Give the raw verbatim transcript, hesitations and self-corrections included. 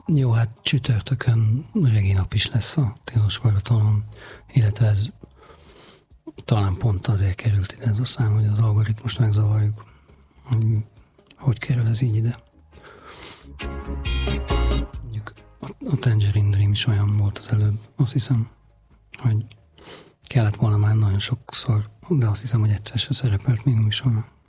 Jó, hát csütörtökön reginap is lesz a Tilos Maratonon, illetve ez talán pont azért került ide ez a szám, hogy az algoritmust megzavarjuk. Hogy, hogy kerül ez így ide? Mondjuk a, a Tangerine Dream is olyan volt az előbb, azt hiszem, hogy kellett volna már nagyon sokszor, de azt hiszem, hogy egyszer se szerepelt még a műsorban.